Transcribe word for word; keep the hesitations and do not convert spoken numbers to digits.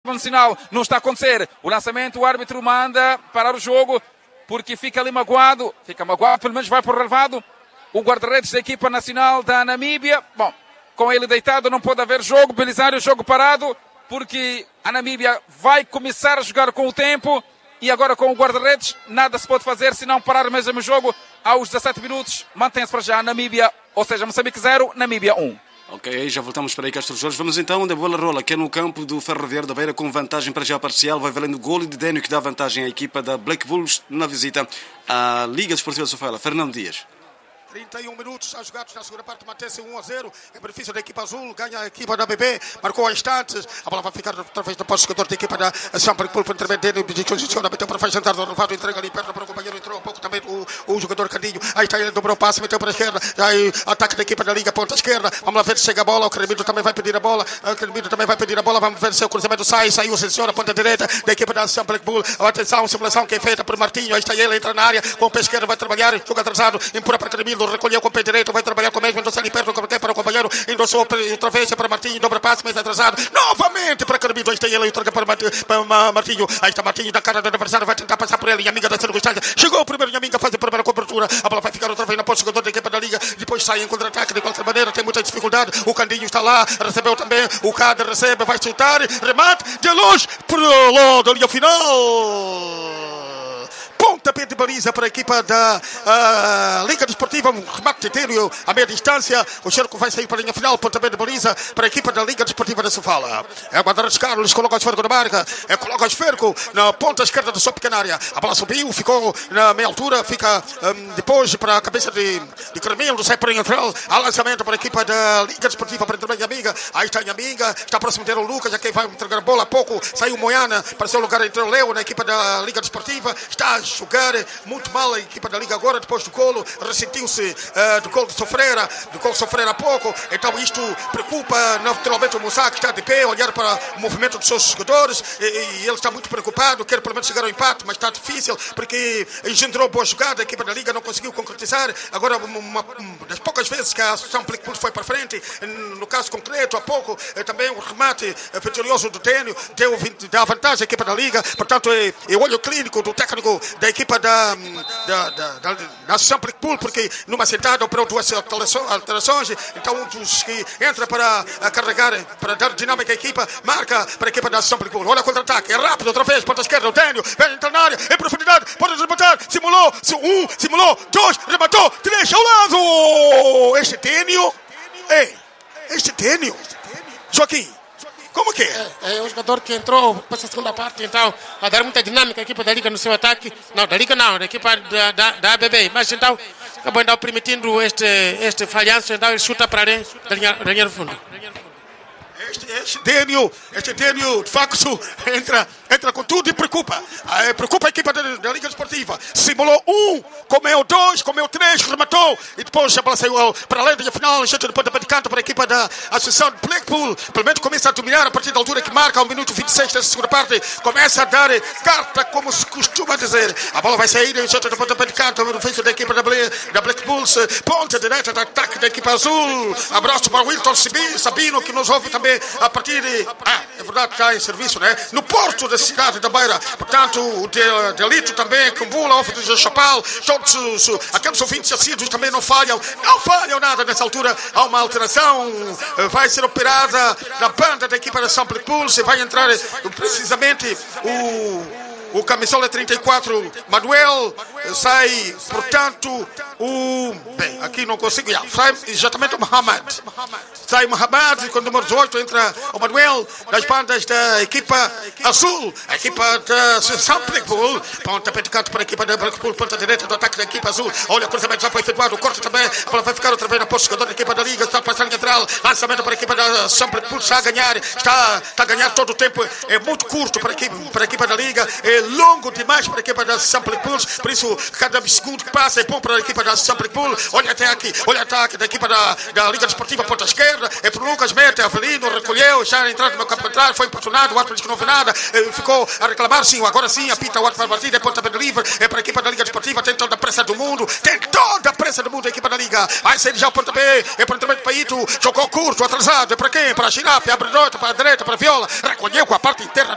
Nacional. Não está a acontecer. O lançamento, o árbitro manda parar o jogo porque fica ali magoado. Fica magoado, pelo menos vai para o relevado. O guarda-redes da equipa nacional da Namíbia. Bom, com ele deitado não pode haver jogo. Belisário, jogo parado, porque a Namíbia vai começar a jogar com o tempo. E agora com o guarda-redes nada se pode fazer senão parar mesmo o jogo aos dezassete minutos. Mantém-se para já a Namíbia, ou seja, Moçambique zero, Namíbia um. Ok, já voltamos para aí, Castro Jorge. Vamos então onde a bola rola, que é no campo do Ferroviário da Beira, com vantagem para já parcial. Vai valendo o golo de Dénio, que dá vantagem à equipa da Black Bulls na visita à Liga Desportiva de Sofala. Fernando Dias. trinta e um minutos a jogados na segunda parte, mantém-se um a zero. Em benefício da equipa azul, ganha a equipa da B B, marcou a instantes. A bola vai ficar outra vez depois do jogador da equipa da Champions League, intermédio de posiciona, meteu para frente, sentar do relevado, entrega ali perto para o companheiro, entrou um pouco também o, o jogador Candinho. Aí está ele, dobrou o passe, meteu para a esquerda. Aí ataque da equipa da Liga, ponta esquerda. Vamos lá ver se chega a bola. O Cremido também vai pedir a bola. O Cremido também vai pedir a bola. Vamos ver se o cruzamento sai, saiu, seleciona a ponta direita da equipa da Champions League. Atenção, simulação que é feita por Martinho. Aí está ele, entra na área, com o pé esquerdo vai trabalhar, joga atrasado, empurra para Cremido, recolheu com o pé direito. Vai trabalhar com o mesmo, endossou ali perto para o companheiro, endossou outra vez para Martinho, dobra passe, mas atrasado, novamente para Carbido, aí está ele, troca para Martinho, aí está Martinho da cara do adversário, vai tentar passar por ele, e amiga da circunstância, chegou o primeiro, e amiga faz a primeira cobertura, a bola vai ficar outra vez na ponta, jogador da equipe da Liga, depois sai em contra-ataque, de qualquer maneira, tem muita dificuldade, o Candinho está lá, recebeu também, o Cader recebe, vai chutar, remate, de longe, pro lado da linha final. Pontapé de baliza para a equipa da uh, Liga Desportiva, um remate etéreo a meia distância. O cerco vai sair para a linha final. Pontapé de baliza para a equipa da Liga Desportiva da Sofala. É o guarda-redes Carlos, coloca o esferco na marca. É, coloca o esferco na ponta esquerda da sua pequena área. A bola subiu, ficou na meia altura, fica um, depois para a cabeça de, de Cremildo, sai para a neutral. Há lançamento para a equipa da Liga Desportiva para a amiga. Aí está a amiga, está próximo dele o Lucas, já quem vai entregar a bola. Há pouco saiu o Moiana para o seu lugar, entrou o Leo na equipa da Liga Desportiva. Está a jogar muito mal a equipa da Liga agora, depois do golo, ressentiu-se uh, do golo de Sofreira, do golo de Sofreira há pouco, então isto preocupa naturalmente o Moussa, que está de pé, olhar para o movimento dos seus jogadores, e, e ele está muito preocupado, quer pelo menos chegar ao empate, mas está difícil, porque engendrou boa jogada, a equipa da Liga não conseguiu concretizar, agora uma, uma das poucas vezes que a Associação Plicpul foi para frente, no caso concreto, há pouco, também o remate vitorioso do Tênio, deu, deu a vantagem à equipa da Liga, portanto é, é o olho clínico do técnico da equipa da, da, da, da, da Associação Plicpul, porque numa sentada operou duas alterações, então um dos que entra para carregar, para dar dinâmica à equipa, marca para a equipa da Associação Plicpul. Olha o contra-ataque, é rápido outra vez, ponta esquerda, o Tênio, vai entrar na área, em profundidade, pode rematar, simulou, um, simulou, dois, rematou, três, ao lado! Este Tênio, ei, este Tênio, Joaquim, como que é? É, é o jogador que entrou para essa segunda parte, então, a dar muita dinâmica à equipa da Liga no seu ataque. Não, da Liga não, da equipa da, da, da A B B. Mas então, acabou então permitindo este, este falhanço, então ele chuta para a linha, da linha do fundo. Este, este Dênio, este Dênio, de facto, entra, entra com tudo e preocupa. É, preocupa a equipa da, da Liga Desportiva. Simulou um, comeu dois, comeu três, rematou. E depois a bola saiu para além da final, enchente de pontapé de canto para a equipa da Associação de Blackpool. Pelo menos começa a dominar a partir da altura que marca, ao minuto vinte e seis dessa segunda parte. Começa a dar carta, como se costuma dizer. A bola vai sair, enchente de pontapé de canto no ofício da equipa da, da Blackpool. Ponta direita de ataque da equipa azul. Abraço para o Wilton Sabino, que nos ouve também a partir de... Ah, é verdade, está em serviço, né? No porto da cidade da Beira. Portanto, o de, Delito também, Cumbula, Ofo de Chapal, todos os, aqueles ouvintes assíduos também não falham. Não falham nada nessa altura. Há uma alteração. Vai ser operada na banda da equipa da São Plicpul. Vai entrar precisamente o... O camisola trinta e quatro, Manuel, sai, portanto, o... Bem, aqui não consigo... Já, sai exatamente o Mohamed. Sai o Mohamed, com o número dezoito entra o Manuel, das bandas da equipa azul, a equipa da São Plicpul. Ponta de canto para a equipa da Blackpool, ponta direita do ataque da equipa azul. Olha, o cruzamento já foi efetuado, o corte também. A bola vai ficar outra vez na posse, jogador da equipa da Liga, está passando lateral. Lançamento para a equipa da São Plicpul, está a ganhar, está, está a ganhar todo o tempo. É muito curto para a equipa, para a equipa da Liga. É longo demais para a equipa da São Plicpul, por isso cada segundo que passa é bom para a equipa da São Plicpul. Olha até aqui, olha o ataque da equipa da, da Liga Desportiva, ponta esquerda, é para o Lucas Mete, Avelino, recolheu, já entrando no campo contrário, foi importunado, o árbitro disse que não houve nada, ficou a reclamar, sim, agora sim, apita o árbitro para a partida, é ponta de livre, é para a equipa da Liga Desportiva, tem toda a pressa do mundo, tem toda a pressa do mundo a equipa da Liga, vai sair já o pontapé, é para o entrosamento para Ito, jogou curto, atrasado, é para quem? Para a Girafe, abre a direita, para a direita, para a Viola, recolheu com a parte interna